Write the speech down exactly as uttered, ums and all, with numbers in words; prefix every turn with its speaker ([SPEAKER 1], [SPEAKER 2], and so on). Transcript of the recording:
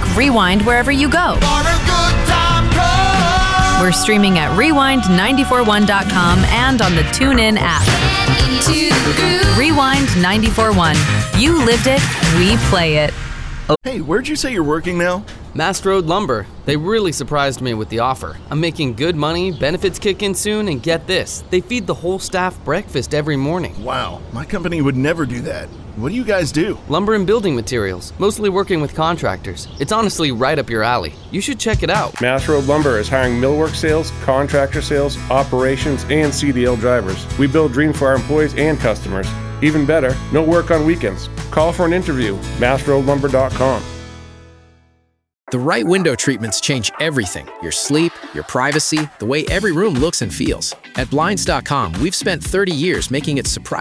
[SPEAKER 1] Rewind wherever you go. We're streaming at rewind nine four one dot com and on the TuneIn app. Rewind nine four one. You lived it, we play it.
[SPEAKER 2] Hey, where'd you say you're working now?
[SPEAKER 3] Mast Road Lumber. They really surprised me with the offer. I'm making good money, benefits kick in soon, and get this, they feed the whole staff breakfast every morning.
[SPEAKER 2] Wow, my company would never do that. What do you guys do?
[SPEAKER 3] Lumber and building materials, mostly working with contractors. It's honestly right up your alley. You should check it out.
[SPEAKER 4] Mast Road Lumber is hiring millwork sales, contractor sales, operations, and C D L drivers. We build dreams for our employees and customers. Even better, no work on weekends. Call for an interview, mast road lumber dot com.
[SPEAKER 5] The right window treatments change everything. Your sleep, your privacy, the way every room looks and feels. At Blinds dot com, we've spent thirty years making it surprising.